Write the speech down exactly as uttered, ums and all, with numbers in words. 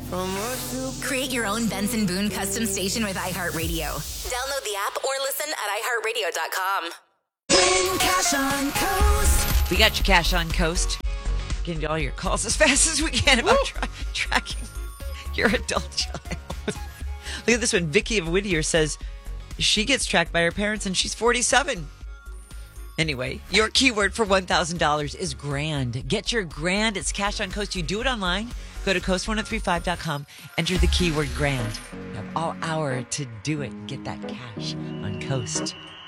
Create your own Benson Boone custom station with iHeartRadio. Download the app or listen at i heart radio dot com. Win cash on Coast. We got your cash on Coast. Getting all your calls as fast as we can about tra- tracking your adult child. Look at this one. Vicky of Whittier says she gets tracked by her parents and she's forty-seven. Anyway, your keyword for one thousand dollars is grand. Get your grand. It's cash on Coast. You do it online. Go to coast ten thirty-five dot com. Enter the keyword grand. You have all hour to do it and get that cash on Coast.